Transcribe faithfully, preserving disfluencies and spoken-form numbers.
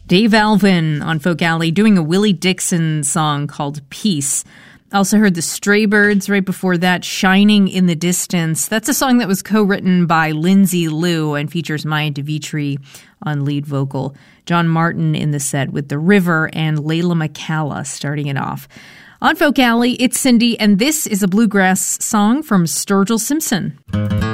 Dave Alvin on Folk Alley doing a Willie Dixon song called Peace. Also heard the Straybirds right before that, Shining in the Distance. That's a song that was co-written by Lindsay Lou and features Maya DeVitri on lead vocal. John Martin in the set with The River and Layla McCalla starting it off. On Folk Alley, it's Cindy, and this is a bluegrass song from Sturgill Simpson.